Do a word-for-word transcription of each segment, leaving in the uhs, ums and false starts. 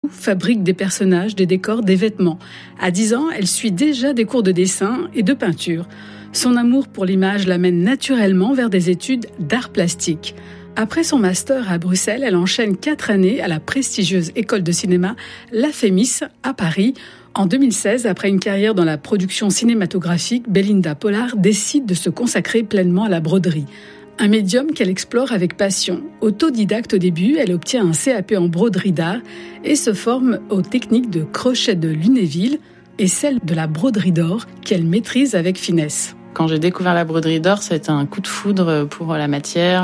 fabrique des personnages, des décors, des vêtements. À dix ans, elle suit déjà des cours de dessin et de peinture. Son amour pour l'image l'amène naturellement vers des études d'art plastique. Après son master à Bruxelles, elle enchaîne quatre années à la prestigieuse école de cinéma La Fémis à Paris. En deux mille seize, après une carrière dans la production cinématographique, Belinda Pollard décide de se consacrer pleinement à la broderie. Un médium qu'elle explore avec passion. Autodidacte au début, elle obtient un C A P en broderie d'art et se forme aux techniques de crochet de Lunéville et celle de la broderie d'or qu'elle maîtrise avec finesse. Quand j'ai découvert la broderie d'or, ça a été un coup de foudre pour la matière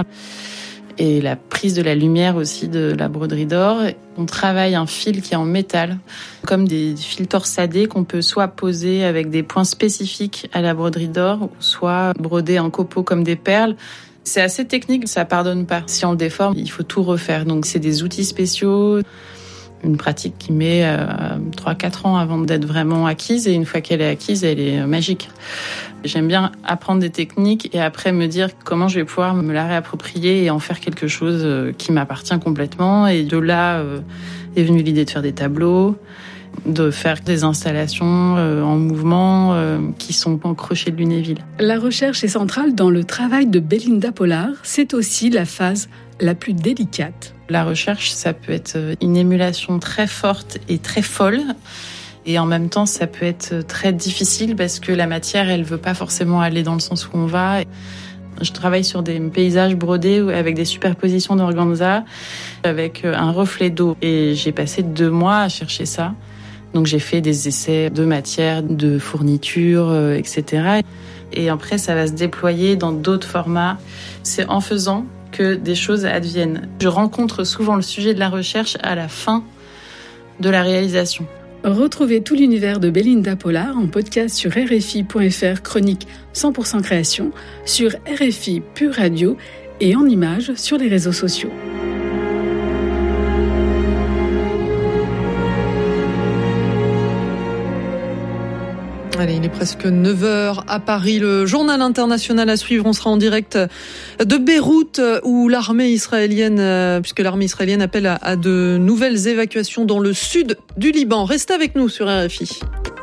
et la prise de la lumière aussi de la broderie d'or. On travaille un fil qui est en métal, comme des fils torsadés qu'on peut soit poser avec des points spécifiques à la broderie d'or, soit broder en copeaux comme des perles. C'est assez technique, ça pardonne pas. Si on le déforme, il faut tout refaire. Donc c'est des outils spéciaux, une pratique qui met euh, trois à quatre ans avant d'être vraiment acquise. Et une fois qu'elle est acquise, elle est magique. J'aime bien apprendre des techniques et après me dire comment je vais pouvoir me la réapproprier et en faire quelque chose qui m'appartient complètement. Et de là euh, est venue l'idée de faire des tableaux, de faire des installations euh, en mouvement euh, qui sont en crochet de Lunéville. La recherche est centrale dans le travail de Belinda Pollard. C'est aussi la phase la plus délicate. La recherche, ça peut être une émulation très forte et très folle. Et en même temps, ça peut être très difficile parce que la matière, elle veut pas forcément aller dans le sens où on va. Je travaille sur des paysages brodés avec des superpositions d'organza, avec un reflet d'eau. Et j'ai passé deux mois à chercher ça. Donc j'ai fait des essais de matière, de fournitures, et cetera. Et après, ça va se déployer dans d'autres formats. C'est en faisant que des choses adviennent. Je rencontre souvent le sujet de la recherche à la fin de la réalisation. Retrouvez tout l'univers de Belinda Pollard en podcast sur R F I point F R, chronique cent pour cent création, sur R F I Pure Radio et en images sur les réseaux sociaux. Allez, il est presque neuf heures à Paris. Le journal international à suivre. On sera en direct de Beyrouth où l'armée israélienne, puisque l'armée israélienne appelle à, à de nouvelles évacuations dans le sud du Liban. Restez avec nous sur R F I.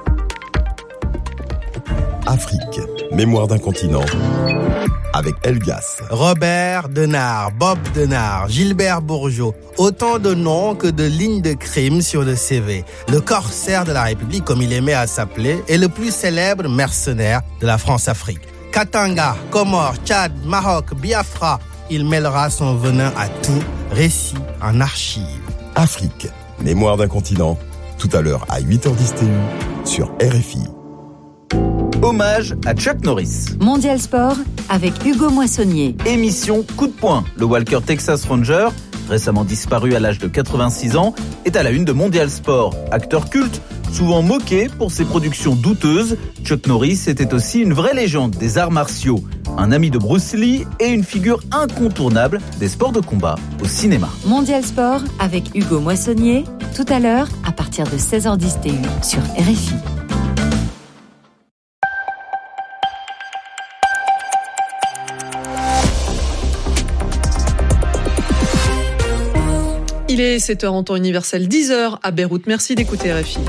Afrique, mémoire d'un continent. Avec Elgas. Robert Denard, Bob Denard, Gilbert Bourgeot. Autant de noms que de lignes de crime sur le C V. Le corsaire de la République, comme il aimait à s'appeler, est le plus célèbre mercenaire de la France-Afrique. Katanga, Comores, Tchad, Maroc, Biafra. Il mêlera son venin à tout, récit en archives. Afrique, mémoire d'un continent. Tout à l'heure à huit heures dix T U sur R F I. Hommage à Chuck Norris. Mondial Sport avec Hugo Moissonnier. Émission Coup de poing. Le Walker Texas Ranger, récemment disparu à l'âge de quatre-vingt-six ans, est à la une de Mondial Sport. Acteur culte, souvent moqué pour ses productions douteuses, Chuck Norris était aussi une vraie légende des arts martiaux. Un ami de Bruce Lee et une figure incontournable des sports de combat au cinéma. Mondial Sport avec Hugo Moissonnier, tout à l'heure à partir de seize heures dix T U sur R F I. Il est sept heures en temps universel, dix heures à Beyrouth. Merci d'écouter R F I.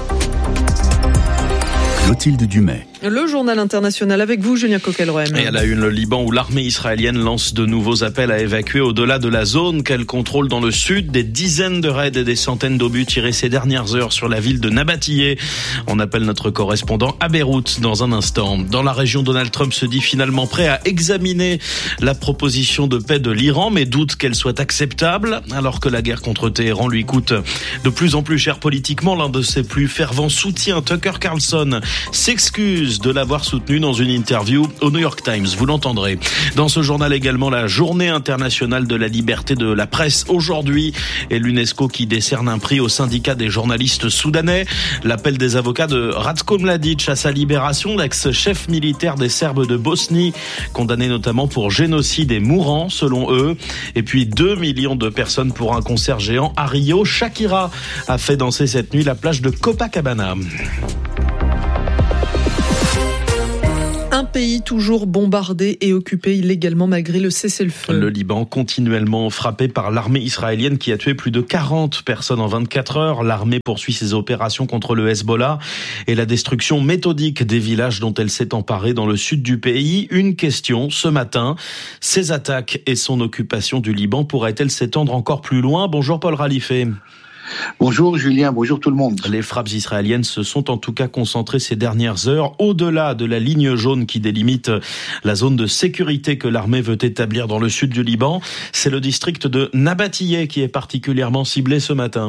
Clotilde Dumais. Le journal international avec vous, Julien Coquelroem. Et à la une, le Liban où l'armée israélienne lance de nouveaux appels à évacuer au-delà de la zone qu'elle contrôle dans le sud. Des dizaines de raids et des centaines d'obus tirés ces dernières heures sur la ville de Nabatiyeh. On appelle notre correspondant à Beyrouth dans un instant. Dans la région, Donald Trump se dit finalement prêt à examiner la proposition de paix de l'Iran, mais doute qu'elle soit acceptable. Alors que la guerre contre Téhéran lui coûte de plus en plus cher politiquement, l'un de ses plus fervents soutiens, Tucker Carlson, s'excuse de l'avoir soutenu dans une interview au New York Times. Vous l'entendrez. Dans ce journal également, la journée internationale de la liberté de la presse aujourd'hui et l'UNESCO qui décerne un prix au syndicat des journalistes soudanais. L'appel des avocats de Ratko Mladic à sa libération, l'ex-chef militaire des Serbes de Bosnie, condamné notamment pour génocide et mourant selon eux. Et puis deux millions de personnes pour un concert géant à Rio. Shakira a fait danser cette nuit la plage de Copacabana. Un pays toujours bombardé et occupé illégalement malgré le cessez-le-feu. Le Liban continuellement frappé par l'armée israélienne qui a tué plus de quarante personnes en vingt-quatre heures. L'armée poursuit ses opérations contre le Hezbollah et la destruction méthodique des villages dont elle s'est emparée dans le sud du pays. Une question ce matin, ces attaques et son occupation du Liban pourraient-elles s'étendre encore plus loin? Bonjour Paul Ralifé. Bonjour Julien, bonjour tout le monde. Les frappes israéliennes se sont en tout cas concentrées ces dernières heures au-delà de la ligne jaune qui délimite la zone de sécurité que l'armée veut établir dans le sud du Liban. C'est le district de Nabatiyeh qui est particulièrement ciblé ce matin.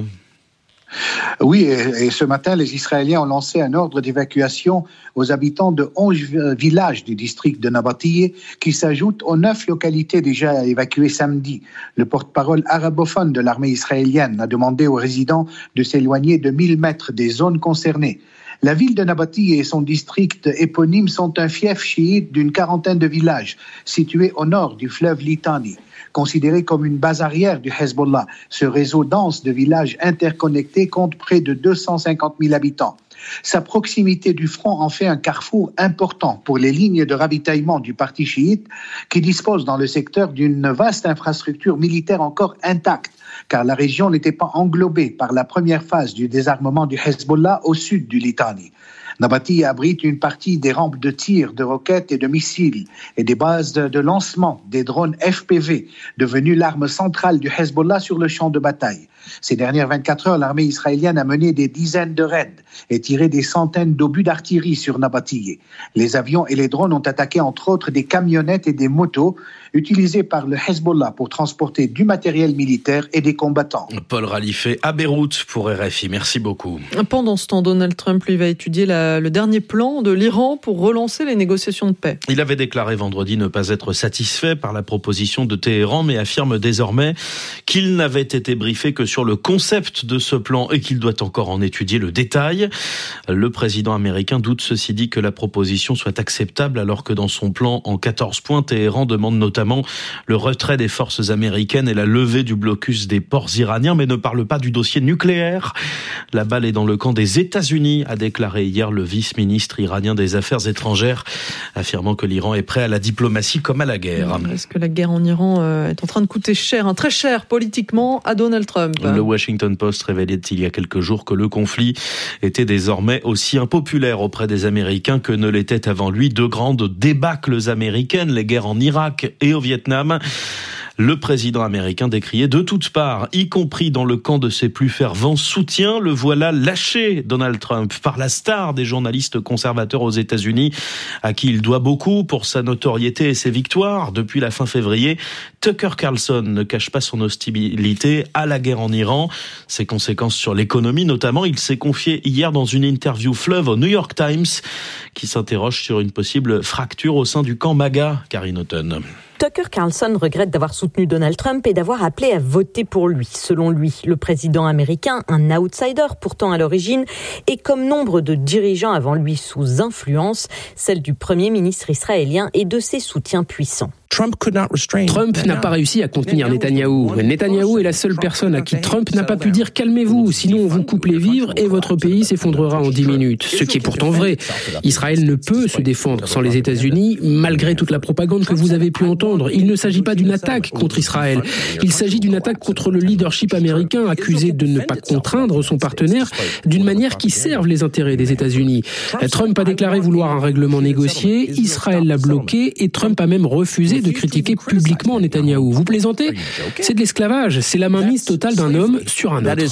Oui, et ce matin, les Israéliens ont lancé un ordre d'évacuation aux habitants de onze villages du district de Nabatiyeh qui s'ajoutent aux neuf localités déjà évacuées samedi. Le porte-parole arabophone de l'armée israélienne a demandé aux résidents de s'éloigner de mille mètres des zones concernées. La ville de Nabatiyeh et son district éponyme sont un fief chiite d'une quarantaine de villages situés au nord du fleuve Litani. Considéré comme une base arrière du Hezbollah, ce réseau dense de villages interconnectés compte près de deux cent cinquante mille habitants. Sa proximité du front en fait un carrefour important pour les lignes de ravitaillement du parti chiite qui dispose dans le secteur d'une vaste infrastructure militaire encore intacte, car la région n'était pas englobée par la première phase du désarmement du Hezbollah au sud du Litani. Nabatiyeh abrite une partie des rampes de tir, de roquettes et de missiles et des bases de lancement des drones F P V, devenus l'arme centrale du Hezbollah sur le champ de bataille. Ces dernières vingt-quatre heures, l'armée israélienne a mené des dizaines de raids et tiré des centaines d'obus d'artillerie sur Nabatiyeh. Les avions et les drones ont attaqué entre autres des camionnettes et des motos utilisées par le Hezbollah pour transporter du matériel militaire et des combattants. Paul Ralifé à Beyrouth pour R F I. Merci beaucoup. Pendant ce temps, Donald Trump lui va étudier la, le dernier plan de l'Iran pour relancer les négociations de paix. Il avait déclaré vendredi ne pas être satisfait par la proposition de Téhéran, mais affirme désormais qu'il n'avait été briefé que sur le concept de ce plan et qu'il doit encore en étudier le détail. Le président américain doute ceci dit que la proposition soit acceptable alors que dans son plan en quatorze points, Téhéran demande notamment le retrait des forces américaines et la levée du blocus des ports iraniens, mais ne parle pas du dossier nucléaire. La balle est dans le camp des États-Unis, a déclaré hier le vice-ministre iranien des Affaires étrangères, affirmant que l'Iran est prêt à la diplomatie comme à la guerre. Est-ce que la guerre en Iran est en train de coûter cher, hein, très cher politiquement à Donald Trump? Le Washington Post révélait il y a quelques jours que le conflit était désormais aussi impopulaire auprès des Américains que ne l'étaient avant lui deux grandes débâcles américaines, les guerres en Irak et au Vietnam. Le président américain décrié de toutes parts, y compris dans le camp de ses plus fervents soutiens. Le voilà lâché, Donald Trump, par la star des journalistes conservateurs aux États-Unis, à qui il doit beaucoup pour sa notoriété et ses victoires. Depuis la fin février, Tucker Carlson ne cache pas son hostilité à la guerre en Iran. Ses conséquences sur l'économie, notamment, il s'est confié hier dans une interview fleuve au New York Times, qui s'interroge sur une possible fracture au sein du camp MAGA, Karine Houghton. Tucker Carlson regrette d'avoir soutenu Donald Trump et d'avoir appelé à voter pour lui. Selon lui, le président américain, un outsider pourtant à l'origine, est comme nombre de dirigeants avant lui sous influence, celle du premier ministre israélien et de ses soutiens puissants. Trump n'a pas réussi à contenir Netanyahou. Netanyahou est la seule personne à qui Trump n'a pas pu dire « calmez-vous, sinon on vous coupe les vivres et votre pays s'effondrera en dix minutes ». Ce qui est pourtant vrai. Israël ne peut se défendre sans les États-Unis, malgré toute la propagande que vous avez pu entendre. Il ne s'agit pas d'une attaque contre Israël. Il s'agit d'une attaque contre le leadership américain accusé de ne pas contraindre son partenaire d'une manière qui serve les intérêts des États-Unis. Trump a déclaré vouloir un règlement négocié, Israël l'a bloqué et Trump a même refusé de critiquer publiquement Netanyahou. Vous plaisantez ? C'est de l'esclavage, c'est la mainmise totale d'un homme sur un autre.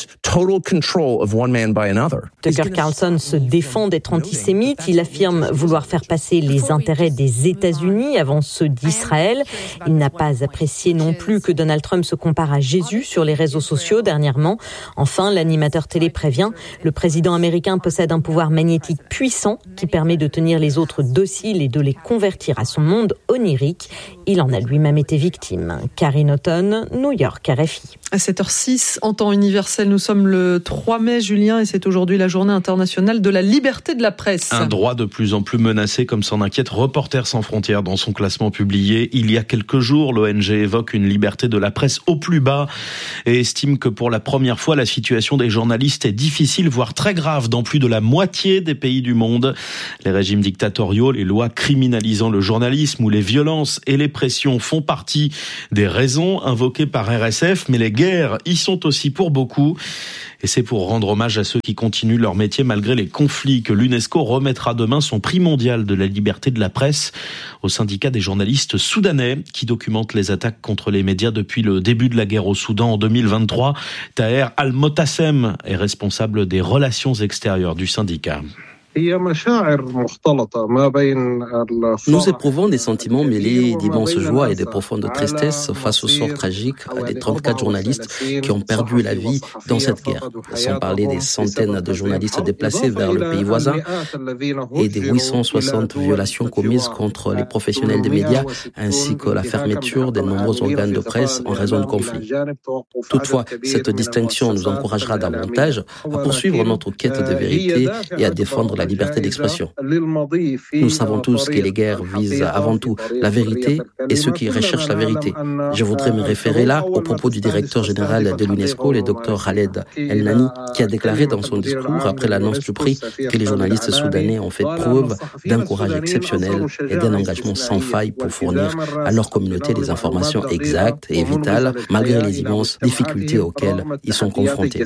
Tucker Carlson se défend d'être antisémite. Il affirme vouloir faire passer les intérêts des États-Unis avant ceux d'Israël. Il n'a pas apprécié non plus que Donald Trump se compare à Jésus sur les réseaux sociaux dernièrement. Enfin, l'animateur télé prévient, le président américain possède un pouvoir magnétique puissant qui permet de tenir les autres dociles et de les convertir à son monde onirique. Il en a lui-même été victime. Karine Auton, New York, R F I. À sept heures six, en temps universel, nous sommes le trois mai, Julien, et c'est aujourd'hui la journée internationale de la liberté de la presse. Un droit de plus en plus menacé, comme s'en inquiète Reporters sans frontières dans son classement publié il y a quelques jours. L'O N G évoque une liberté de la presse au plus bas et estime que pour la première fois, la situation des journalistes est difficile, voire très grave, dans plus de la moitié des pays du monde. Les régimes dictatoriaux, les lois criminalisant le journalisme ou les violences et les pressions font partie des raisons invoquées par R S F, mais les guerres y sont aussi pour beaucoup. Et c'est pour rendre hommage à ceux qui continuent leur métier malgré les conflits que l'UNESCO remettra demain son prix mondial de la liberté de la presse au syndicat des journalistes soudanais qui documentent les attaques contre les médias depuis le début de la guerre au Soudan en deux mille vingt-trois. Taher Al-Motassem est responsable des relations extérieures du syndicat. Nous éprouvons des sentiments mêlés d'immense joie et de profonde tristesse face au sort tragique des trente-quatre journalistes qui ont perdu la vie dans cette guerre, sans parler des centaines de journalistes déplacés vers le pays voisin et des huit cent soixante violations commises contre les professionnels des médias, ainsi que la fermeture des nombreux organes de presse en raison de conflits. Toutefois, cette distinction nous encouragera davantage à poursuivre notre quête de vérité et à défendre la la liberté d'expression. Nous savons tous que les guerres visent avant tout la vérité et ceux qui recherchent la vérité. Je voudrais me référer là au propos du directeur général de l'UNESCO, le docteur Khaled El-Nani, qui a déclaré dans son discours après l'annonce du prix que les journalistes soudanais ont fait preuve d'un courage exceptionnel et d'un engagement sans faille pour fournir à leur communauté des informations exactes et vitales malgré les immenses difficultés auxquelles ils sont confrontés.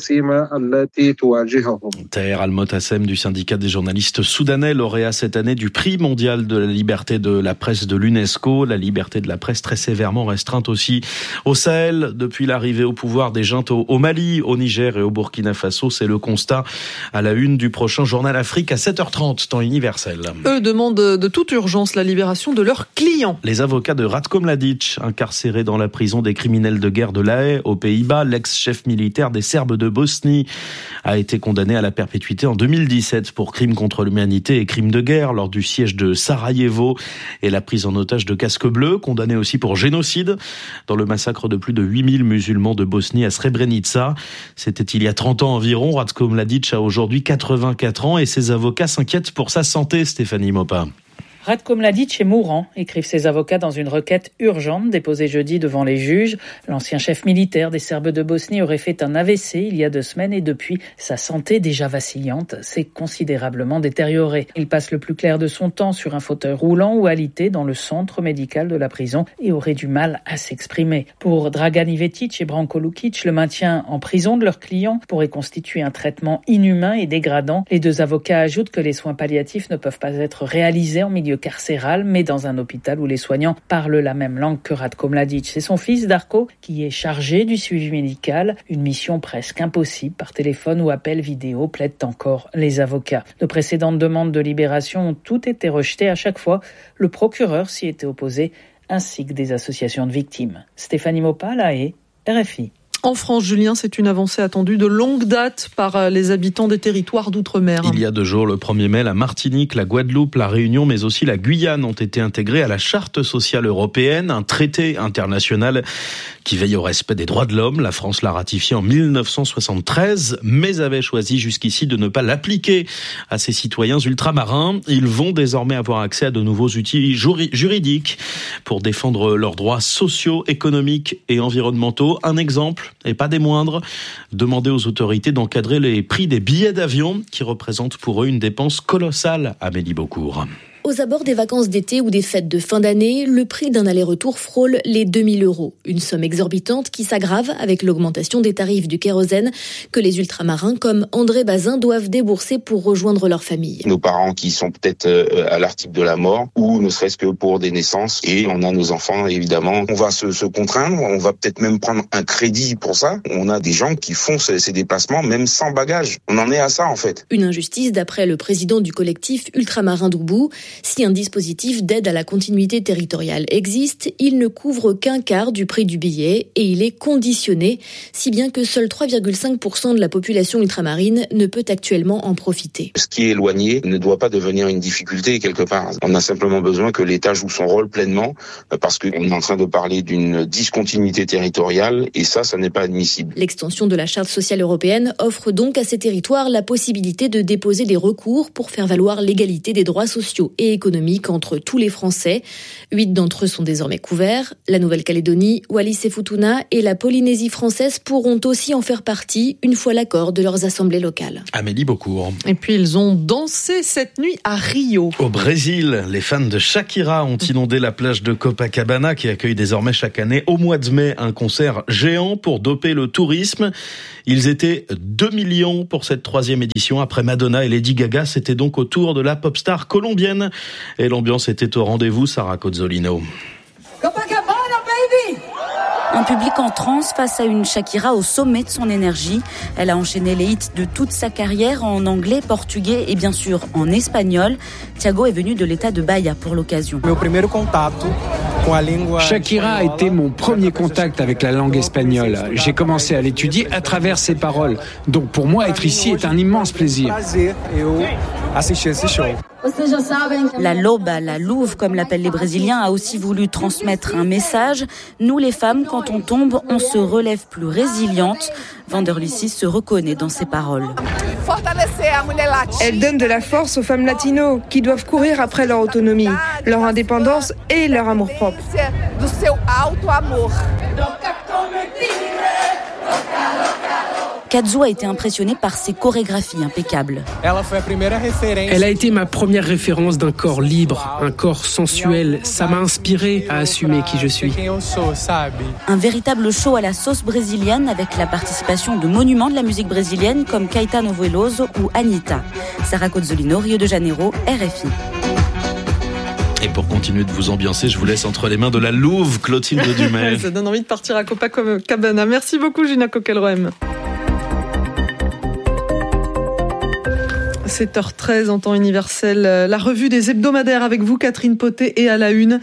Taher Al-Motassem du syndicat des journalistes soudanais, lauréat cette année du prix mondial de la liberté de la presse de l'UNESCO. La liberté de la presse très sévèrement restreinte aussi au Sahel depuis l'arrivée au pouvoir des juntes au Mali, au Niger et au Burkina Faso. C'est le constat à la une du prochain journal Afrique à sept heures trente, temps universel. Eux demandent de toute urgence la libération de leurs clients. Les avocats de Ratko Mladic, incarcéré dans la prison des criminels de guerre de La Haye, aux Pays-Bas, l'ex-chef militaire des Serbes de Bosnie, a été condamné à la perpétuité en deux mille dix-sept pour crimes contre l'humanité et crimes de guerre lors du siège de Sarajevo et la prise en otage de casques bleus, condamné aussi pour génocide dans le massacre de plus de huit mille musulmans de Bosnie à Srebrenica. C'était il y a trente ans environ. Ratko Mladic a aujourd'hui quatre-vingt-quatre ans et ses avocats s'inquiètent pour sa santé, Stéphanie Mopa. Ratko Mladic est mourant, écrivent ses avocats dans une requête urgente déposée jeudi devant les juges. L'ancien chef militaire des Serbes de Bosnie aurait fait un A V C il y a deux semaines et depuis, sa santé déjà vacillante s'est considérablement détériorée. Il passe le plus clair de son temps sur un fauteuil roulant ou alité dans le centre médical de la prison et aurait du mal à s'exprimer. Pour Dragan Ivetic et Branko Lukic, le maintien en prison de leurs clients pourrait constituer un traitement inhumain et dégradant. Les deux avocats ajoutent que les soins palliatifs ne peuvent pas être réalisés en milieu carcéral, mais dans un hôpital où les soignants parlent la même langue que Ratko Mladic. C'est son fils Darko qui est chargé du suivi médical, une mission presque impossible par téléphone ou appel vidéo, plaident encore les avocats. De précédentes demandes de libération ont toutes été rejetées à chaque fois. Le procureur s'y était opposé, ainsi que des associations de victimes. Stéphanie Mopa, La Haye, R F I. En France, Julien, c'est une avancée attendue de longue date par les habitants des territoires d'outre-mer. Il y a deux jours, le premier mai, la Martinique, la Guadeloupe, la Réunion, mais aussi la Guyane ont été intégrés à la Charte sociale européenne, un traité international qui veille au respect des droits de l'homme. La France l'a ratifié en mille neuf cent soixante-treize, mais avait choisi jusqu'ici de ne pas l'appliquer à ses citoyens ultramarins. Ils vont désormais avoir accès à de nouveaux outils juridiques pour défendre leurs droits sociaux, économiques et environnementaux. Un exemple, et pas des moindres, demander aux autorités d'encadrer les prix des billets d'avion qui représentent pour eux une dépense colossale. Amélie Beaucourt. Aux abords des vacances d'été ou des fêtes de fin d'année, le prix d'un aller-retour frôle les deux mille euros. Une somme exorbitante qui s'aggrave avec l'augmentation des tarifs du kérosène que les ultramarins comme André Bazin doivent débourser pour rejoindre leur famille. Nos parents qui sont peut-être à l'article de la mort ou ne serait-ce que pour des naissances. Et on a nos enfants, évidemment. On va se, se contraindre, on va peut-être même prendre un crédit pour ça. On a des gens qui font ces, ces déplacements même sans bagages. On en est à ça en fait. Une injustice d'après le président du collectif Ultramarin Doubou. Si un dispositif d'aide à la continuité territoriale existe, il ne couvre qu'un quart du prix du billet et il est conditionné, si bien que seul trois virgule cinq pour cent de la population ultramarine ne peut actuellement en profiter. Ce qui est éloigné ne doit pas devenir une difficulté quelque part. On a simplement besoin que l'État joue son rôle pleinement parce qu'on est en train de parler d'une discontinuité territoriale et ça, ça n'est pas admissible. L'extension de la Charte sociale européenne offre donc à ces territoires la possibilité de déposer des recours pour faire valoir l'égalité des droits sociaux et économiques entre tous les Français. Huit d'entre eux sont désormais couverts. La Nouvelle-Calédonie, Wallis et Futuna et la Polynésie française pourront aussi en faire partie une fois l'accord de leurs assemblées locales. Amélie Beaucourt. Et puis ils ont dansé cette nuit à Rio. Au Brésil, les fans de Shakira ont inondé la plage de Copacabana qui accueille désormais chaque année au mois de mai un concert géant pour doper le tourisme. Ils étaient deux millions pour cette troisième édition. Après Madonna et Lady Gaga, c'était donc au tour de la pop star colombienne. Et l'ambiance était au rendez-vous, Sarah Cozzolino. Copacabana, baby! Un public en transe face à une Shakira au sommet de son énergie. Elle a enchaîné les hits de toute sa carrière en anglais, portugais et bien sûr en espagnol. Thiago est venu de l'état de Bahia pour l'occasion. Shakira a été mon premier contact avec la langue espagnole. J'ai commencé à l'étudier à travers ses paroles. Donc pour moi, être ici est un immense plaisir. La Loba, la Louve, comme l'appellent les Brésiliens, a aussi voulu transmettre un message. Nous les femmes, quand on tombe, on se relève plus résiliente. Vanderlissi se reconnaît dans ses paroles. Elle donne de la force aux femmes latinos qui doivent courir après leur autonomie, leur indépendance et leur amour-propre. Kazu a été impressionné par ses chorégraphies impeccables. Elle a été ma première référence d'un corps libre, un corps sensuel. Ça m'a inspiré à assumer qui je suis. Un véritable show à la sauce brésilienne avec la participation de monuments de la musique brésilienne comme Caetano Veloso ou Anitta. Sarah Cozzolino, Rio de Janeiro, R F I. Et pour continuer de vous ambiancer, je vous laisse entre les mains de la Louve, Clotilde Dumais. Ça donne envie de partir à Copacabana. Merci beaucoup, Gina Coquelroem. sept heures treize en temps universel, la revue des hebdomadaires avec vous, Catherine Potet, et à la une.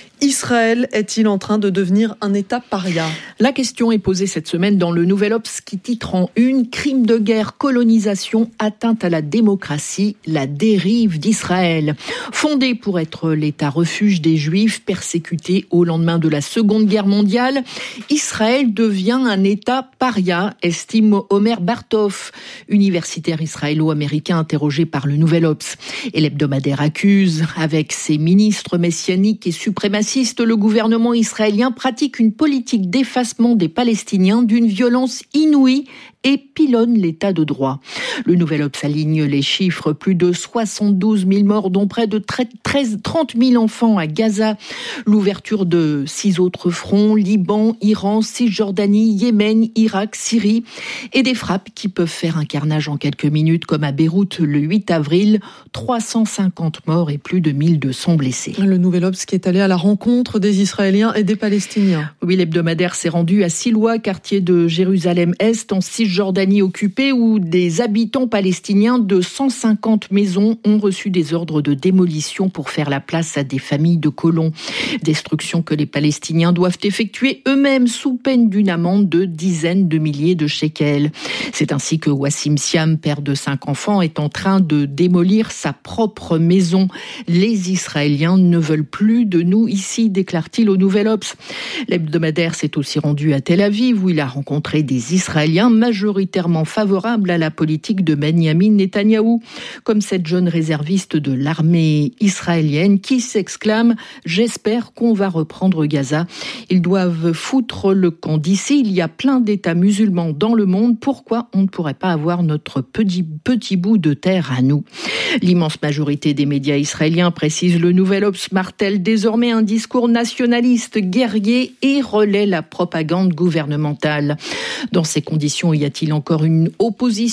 Israël est-il en train de devenir un État paria ? La question est posée cette semaine dans le Nouvel Obs qui titre en une « Crime de guerre, colonisation, atteinte à la démocratie, la dérive d'Israël ». Fondé pour être l'État refuge des Juifs persécutés au lendemain de la Seconde Guerre mondiale, Israël devient un État paria, estime Omer Bartov, universitaire israélo-américain interrogé par le Nouvel Obs. Et l'hebdomadaire accuse, avec ses ministres messianiques et suprémacistes, le gouvernement israélien pratique une politique d'effacement des Palestiniens d'une violence inouïe et pilonne l'état de droit. Le Nouvel Obs aligne les chiffres, plus de soixante-douze mille morts, dont près de treize, trente mille enfants à Gaza. L'ouverture de six autres fronts, Liban, Iran, Cisjordanie, Yémen, Irak, Syrie, et des frappes qui peuvent faire un carnage en quelques minutes, comme à Beyrouth le huit avril, trois cent cinquante morts et plus de mille deux cents blessés. Le Nouvel Obs qui est allé à la rencontre des Israéliens et des Palestiniens. Oui, l'hebdomadaire s'est rendu à Siloua, quartier de Jérusalem-Est, en Cisjordanie occupée, où des habitants palestiniens de cent cinquante maisons ont reçu des ordres de démolition pour faire la place à des familles de colons. Destruction que les Palestiniens doivent effectuer eux-mêmes sous peine d'une amende de dizaines de milliers de shekels. C'est ainsi que Wassim Siam, père de cinq enfants, est en train de démolir sa propre maison. Les Israéliens ne veulent plus de nous ici, déclare-t-il au Nouvel Obs. L'hebdomadaire s'est aussi rendu à Tel Aviv, où il a rencontré des Israéliens majoritairement favorables à la politique de Benyamin Netanyahou, comme cette jeune réserviste de l'armée israélienne qui s'exclame « J'espère qu'on va reprendre Gaza. Ils doivent foutre le camp d'ici. Il y a plein d'États musulmans dans le monde. Pourquoi on ne pourrait pas avoir notre petit, petit bout de terre à nous ?» L'immense majorité des médias israéliens, précise le Nouvel Obs, martèle désormais un discours nationaliste, guerrier et relaie la propagande gouvernementale. Dans ces conditions, y a-t-il encore une opposition en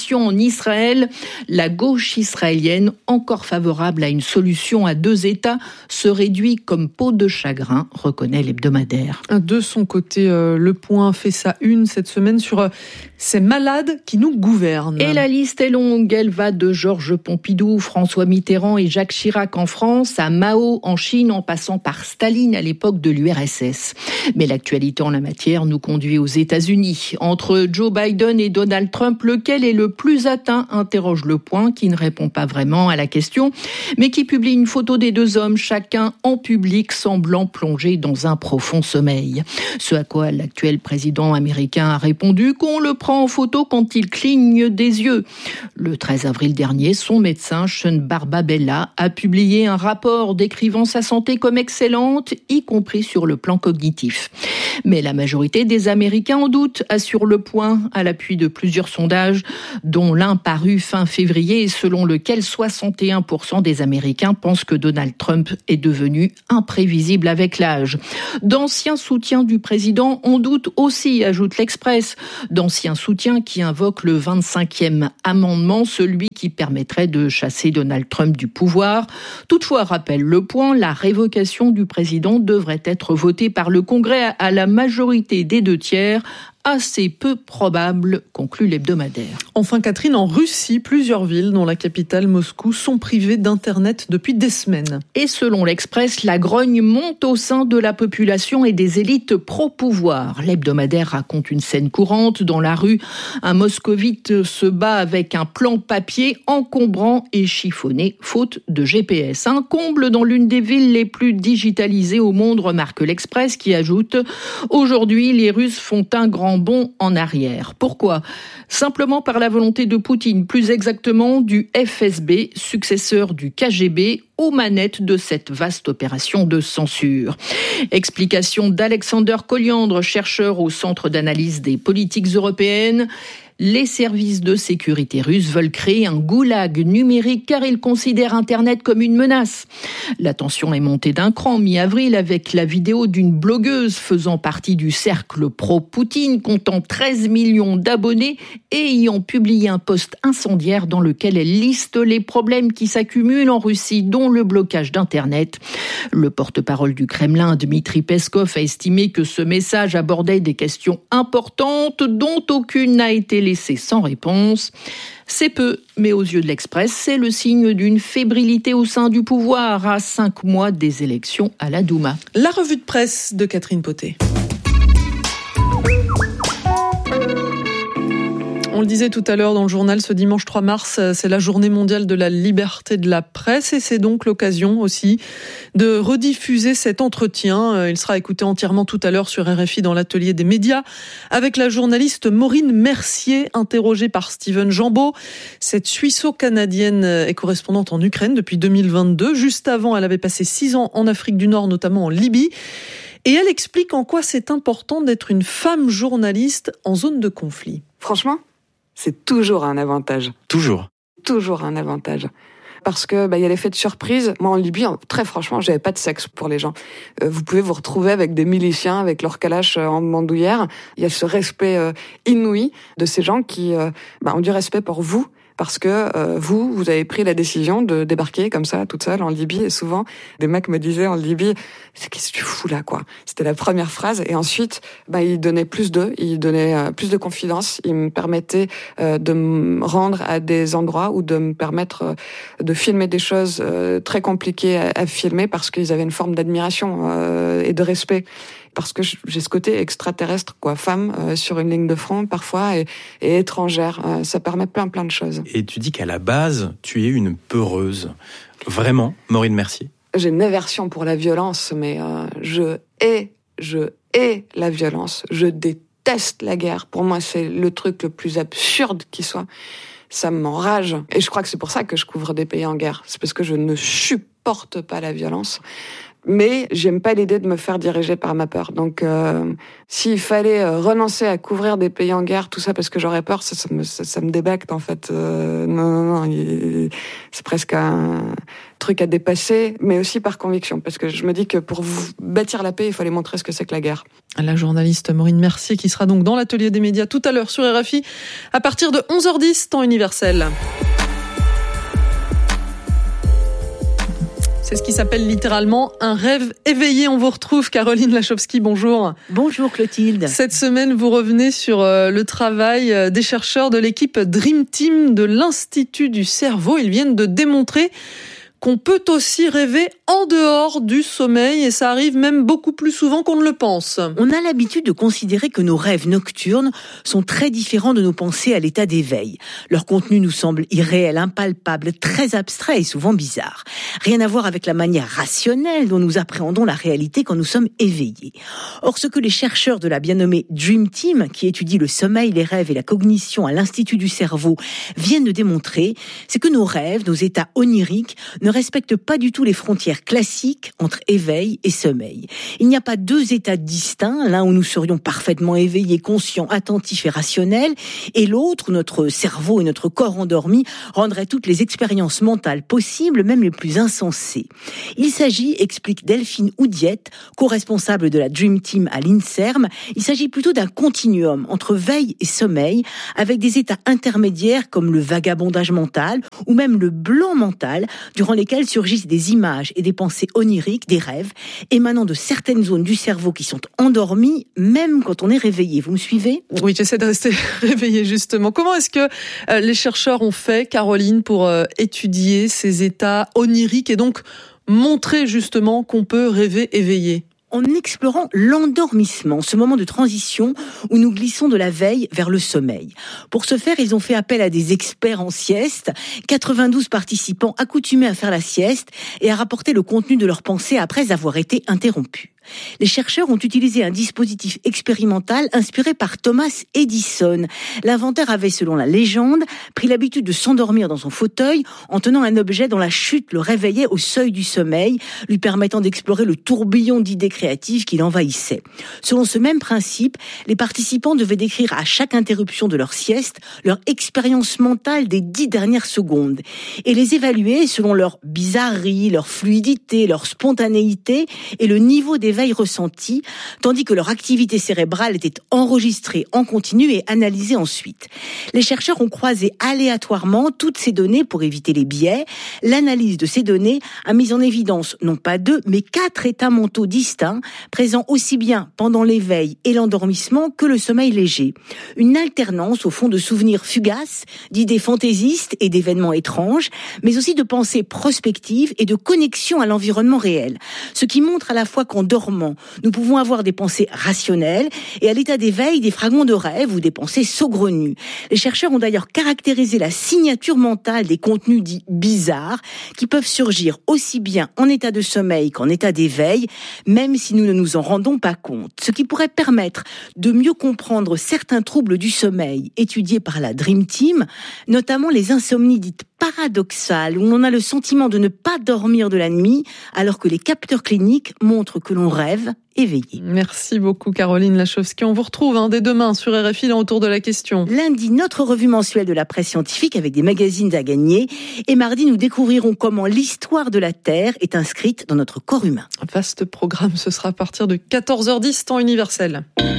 Israël. La gauche israélienne, encore favorable à une solution à deux États, se réduit comme peau de chagrin, reconnaît l'hebdomadaire. De son côté, euh, Le Point fait sa une cette semaine sur euh, ces malades qui nous gouvernent. Et la liste est longue. Elle va de Georges Pompidou, François Mitterrand et Jacques Chirac en France, à Mao en Chine, en passant par Staline à l'époque de l'U R S S. Mais l'actualité en la matière nous conduit aux États-Unis. Entre Joe Biden et Donald Trump, lequel est le plus atteint, interroge Le Point, qui ne répond pas vraiment à la question, mais qui publie une photo des deux hommes, chacun en public, semblant plongé dans un profond sommeil. Ce à quoi l'actuel président américain a répondu qu'on le prend en photo quand il cligne des yeux. Le treize avril dernier, son médecin, Sean Barbabella, a publié un rapport décrivant sa santé comme excellente, y compris sur le plan cognitif. Mais la majorité des Américains en doutent, assure Le Point, à l'appui de plusieurs sondages, dont l'un paru fin février, et selon lequel soixante et un pour cent des Américains pensent que Donald Trump est devenu imprévisible avec l'âge. D'anciens soutiens du président en doutent aussi, ajoute l'Express. D'anciens soutiens qui invoquent le vingt-cinquième amendement, celui qui permettrait de chasser Donald Trump du pouvoir. Toutefois, rappelle Le Point, la révocation du président devrait être votée par le Congrès à la majorité des deux tiers, assez peu probable, conclut l'hebdomadaire. Enfin, Catherine, en Russie, plusieurs villes, dont la capitale Moscou, sont privées d'Internet depuis des semaines. Et selon l'Express, la grogne monte au sein de la population et des élites pro-pouvoir. L'hebdomadaire raconte une scène courante. Dans la rue, un moscovite se bat avec un plan papier encombrant et chiffonné, faute de G P S. Un comble dans l'une des villes les plus digitalisées au monde, remarque l'Express, qui ajoute « Aujourd'hui, les Russes font un grand bond en arrière. Pourquoi ? Simplement par la volonté de Poutine, plus exactement du F S B, successeur du K G B, aux manettes de cette vaste opération de censure. Explication d'Alexander Koliandre, chercheur au Centre d'analyse des politiques européennes. Les services de sécurité russes veulent créer un goulag numérique car ils considèrent Internet comme une menace. La tension est montée d'un cran mi-avril avec la vidéo d'une blogueuse faisant partie du cercle pro-Poutine, comptant treize millions d'abonnés et ayant publié un post incendiaire dans lequel elle liste les problèmes qui s'accumulent en Russie, dont le blocage d'Internet. Le porte-parole du Kremlin, Dmitri Peskov, a estimé que ce message abordait des questions importantes dont aucune n'a été laissé sans réponse. C'est peu, mais aux yeux de l'Express, c'est le signe d'une fébrilité au sein du pouvoir à cinq mois des élections à la Douma. La revue de presse de Catherine Potet. On le disait tout à l'heure dans le journal, ce dimanche trois mars, c'est la journée mondiale de la liberté de la presse et c'est donc l'occasion aussi de rediffuser cet entretien. Il sera écouté entièrement tout à l'heure sur R F I dans l'atelier des médias avec la journaliste Maureen Mercier, interrogée par Steven Jambeau. Cette Suisse-Canadienne est correspondante en Ukraine depuis deux mille vingt-deux. Juste avant, elle avait passé six ans en Afrique du Nord, notamment en Libye. Et elle explique en quoi c'est important d'être une femme journaliste en zone de conflit. Franchement, c'est toujours un avantage. Toujours. Toujours un avantage. Parce que bah, y a l'effet de surprise. Moi, en Libye, très franchement, j'avais pas de sexe pour les gens. Euh, vous pouvez vous retrouver avec des miliciens, avec leur calache en bandoulière. Il y a ce respect euh, inouï de ces gens qui euh, bah, ont du respect pour vous. Parce que euh, vous, vous avez pris la décision de débarquer comme ça, toute seule, en Libye. Et souvent, des mecs me disaient en Libye, « Qu'est-ce que tu fous là, quoi ?» C'était la première phrase. Et ensuite, bah, ils donnaient plus d'eux, ils donnaient euh, plus de confiance. Ils me permettaient euh, de me rendre à des endroits ou de me permettre euh, de filmer des choses euh, très compliquées à, à filmer parce qu'ils avaient une forme d'admiration euh, et de respect. Parce que j'ai ce côté extraterrestre, quoi, femme euh, sur une ligne de front parfois et, et étrangère. Euh, ça permet plein plein de choses. Et tu dis qu'à la base, tu es une peureuse. Vraiment, Maureen Mercier ? J'ai une aversion pour la violence, mais euh, je hais, je hais la violence. Je déteste la guerre. Pour moi, c'est le truc le plus absurde qui soit. Ça m'enrage. Et je crois que c'est pour ça que je couvre des pays en guerre. C'est parce que je ne supporte pas la violence. Mais j'aime pas l'idée de me faire diriger par ma peur. Donc, euh, s'il fallait euh, renoncer à couvrir des pays en guerre, tout ça parce que j'aurais peur, ça, ça, me, ça, ça me débecte en fait. Euh, non, non, non, il, c'est presque presque un truc à dépasser, mais aussi par conviction, parce que je me dis que pour bâtir la paix, il fallait montrer ce que c'est que la guerre. La journaliste Maureen Mercier qui sera donc dans l'atelier des médias tout à l'heure sur R F I à partir de onze heures dix, temps universel. C'est ce qui s'appelle littéralement un rêve éveillé. On vous retrouve, Caroline Lachowski, bonjour. Bonjour Clotilde. Cette semaine, vous revenez sur le travail des chercheurs de l'équipe Dream Team de l'Institut du cerveau. Ils viennent de démontrer qu'on peut aussi rêver en dehors du sommeil et ça arrive même beaucoup plus souvent qu'on ne le pense. On a l'habitude de considérer que nos rêves nocturnes sont très différents de nos pensées à l'état d'éveil. Leur contenu nous semble irréel, impalpable, très abstrait et souvent bizarre. Rien à voir avec la manière rationnelle dont nous appréhendons la réalité quand nous sommes éveillés. Or, ce que les chercheurs de la bien nommée Dream Team, qui étudie le sommeil, les rêves et la cognition à l'Institut du cerveau, viennent de démontrer, c'est que nos rêves, nos états oniriques, ne respectent pas du tout les frontières classiques entre éveil et sommeil. Il n'y a pas deux états distincts, l'un où nous serions parfaitement éveillés, conscients, attentifs et rationnels, et l'autre où notre cerveau et notre corps endormis rendraient toutes les expériences mentales possibles, même les plus insensées. Il s'agit, explique Delphine Oudiette, co-responsable de la Dream Team à l'INSERM, il s'agit plutôt d'un continuum entre veille et sommeil, avec des états intermédiaires comme le vagabondage mental ou même le blanc mental, durant lesquels surgissent des images et des pensées oniriques, des rêves, émanant de certaines zones du cerveau qui sont endormies, même quand on est réveillé. Vous me suivez ? Oui, j'essaie de rester réveillée, justement. Comment est-ce que euh, les chercheurs ont fait, Caroline, pour euh, étudier ces états oniriques et donc montrer justement qu'on peut rêver éveillé ? En explorant l'endormissement, ce moment de transition où nous glissons de la veille vers le sommeil. Pour ce faire, ils ont fait appel à des experts en sieste, quatre-vingt-douze participants accoutumés à faire la sieste et à rapporter le contenu de leurs pensées après avoir été interrompus. Les chercheurs ont utilisé un dispositif expérimental inspiré par Thomas Edison. L'inventeur avait, selon la légende, pris l'habitude de s'endormir dans son fauteuil en tenant un objet dont la chute le réveillait au seuil du sommeil, lui permettant d'explorer le tourbillon d'idées créatives qui l'envahissait. Selon ce même principe, les participants devaient décrire à chaque interruption de leur sieste leur expérience mentale des dix dernières secondes et les évaluer selon leur bizarrerie, leur fluidité, leur spontanéité et le niveau d'éveil ressenti, tandis que leur activité cérébrale était enregistrée en continu et analysée ensuite. Les chercheurs ont croisé aléatoirement toutes ces données pour éviter les biais. L'analyse de ces données a mis en évidence non pas deux, mais quatre états mentaux distincts, présents aussi bien pendant l'éveil et l'endormissement que le sommeil léger. Une alternance au fond de souvenirs fugaces, d'idées fantaisistes et d'événements étranges, mais aussi de pensées prospectives et de connexion à l'environnement réel. Ce qui montre à la fois qu'en dormant, nous pouvons avoir des pensées rationnelles et à l'état d'éveil des fragments de rêve ou des pensées saugrenues. Les chercheurs ont d'ailleurs caractérisé la signature mentale des contenus dits bizarres qui peuvent surgir aussi bien en état de sommeil qu'en état d'éveil, même si nous ne nous en rendons pas compte. Ce qui pourrait permettre de mieux comprendre certains troubles du sommeil étudiés par la Dream Team, notamment les insomnies dites paradoxales, où on a le sentiment de ne pas dormir de la nuit, alors que les capteurs cliniques montrent que l'on rêve éveillé. Merci beaucoup Caroline Lachowski. On vous retrouve hein, dès demain sur R F I dans Autour de la question. Lundi, notre revue mensuelle de la presse scientifique avec des magazines à gagner. Et mardi, nous découvrirons comment l'histoire de la Terre est inscrite dans notre corps humain. Un vaste programme, ce sera à partir de quatorze heures dix, temps universel.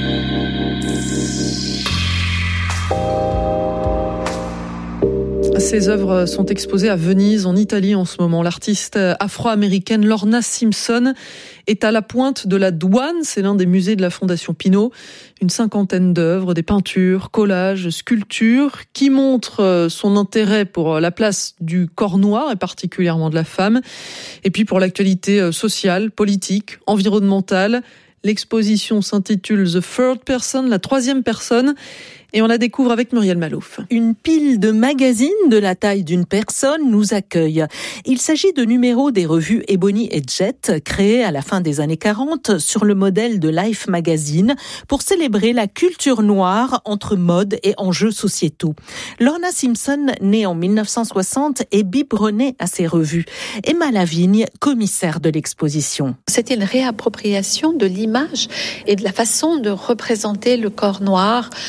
Ses œuvres sont exposées à Venise, en Italie en ce moment. L'artiste afro-américaine Lorna Simpson est à la pointe de la douane. C'est l'un des musées de la Fondation Pinault. Une cinquantaine d'œuvres, des peintures, collages, sculptures qui montrent son intérêt pour la place du corps noir et particulièrement de la femme. Et puis pour l'actualité sociale, politique, environnementale. L'exposition s'intitule The Third Person, la troisième personne. Et on la découvre avec Muriel Malouf. Une pile de magazines de la taille d'une personne nous accueille. Il s'agit de numéros des revues Ebony et Jet, créées à la fin des années quarante sur le modèle de Life Magazine pour célébrer la culture noire entre mode et enjeux sociétaux. Lorna Simpson, née en mille neuf cent soixante, est biberonnée à ces revues. Emma Lavigne, commissaire de l'exposition. C'était une réappropriation de l'image et de la façon de représenter le corps noir dans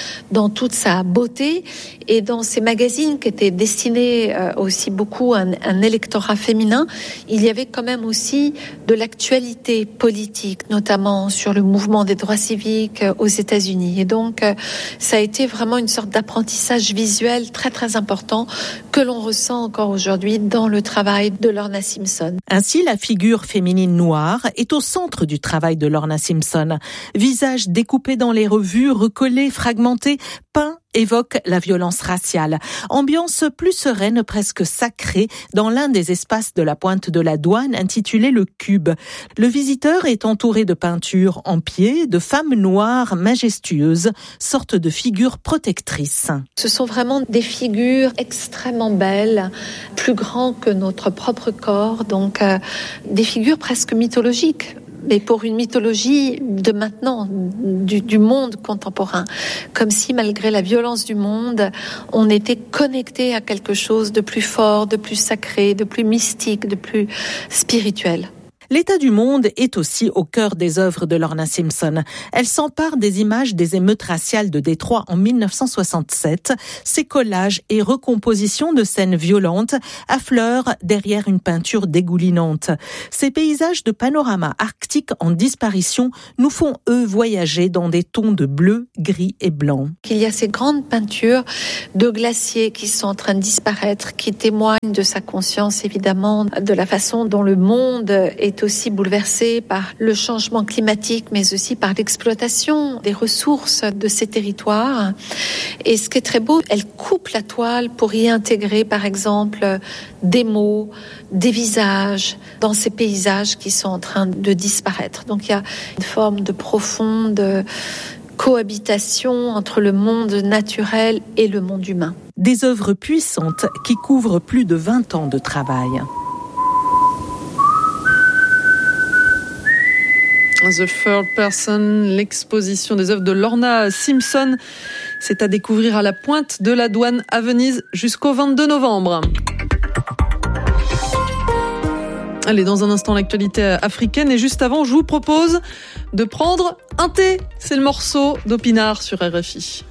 dans toute sa beauté. Et dans ces magazines qui étaient destinés euh, aussi beaucoup à un, un électorat féminin, il y avait quand même aussi de l'actualité politique, notamment sur le mouvement des droits civiques euh, aux États-Unis. Et donc, euh, ça a été vraiment une sorte d'apprentissage visuel très très important que l'on ressent encore aujourd'hui dans le travail de Lorna Simpson. Ainsi, la figure féminine noire est au centre du travail de Lorna Simpson. Visage découpé dans les revues, recollé, fragmenté, peint évoque la violence raciale. Ambiance plus sereine, presque sacrée, dans l'un des espaces de la Pointe de la Douane intitulé Le Cube. Le visiteur est entouré de peintures en pied, de femmes noires majestueuses, sorte de figures protectrices. Ce sont vraiment des figures extrêmement belles, plus grandes que notre propre corps, donc euh, des figures presque mythologiques. Mais pour une mythologie de maintenant, du, du monde contemporain. Comme si, malgré la violence du monde, on était connecté à quelque chose de plus fort, de plus sacré, de plus mystique, de plus spirituel. L'état du monde est aussi au cœur des œuvres de Lorna Simpson. Elle s'empare des images des émeutes raciales de Détroit en mille neuf cent soixante-sept. Ses collages et recompositions de scènes violentes affleurent derrière une peinture dégoulinante. Ces paysages de panorama arctique en disparition nous font, eux, voyager dans des tons de bleu, gris et blanc. Il y a ces grandes peintures de glaciers qui sont en train de disparaître, qui témoignent de sa conscience, évidemment, de la façon dont le monde est aussi bouleversée par le changement climatique, mais aussi par l'exploitation des ressources de ces territoires. Et ce qui est très beau, elle coupe la toile pour y intégrer, par exemple, des mots, des visages dans ces paysages qui sont en train de disparaître. Donc il y a une forme de profonde cohabitation entre le monde naturel et le monde humain. Des œuvres puissantes qui couvrent plus de vingt ans de travail. The Third Person, l'exposition des œuvres de Lorna Simpson, c'est à découvrir à la Pointe de la Douane à Venise jusqu'au vingt-deux novembre. Allez, dans un instant, l'actualité africaine. Et juste avant, je vous propose de prendre un thé. C'est le morceau d'Opinard sur R F I.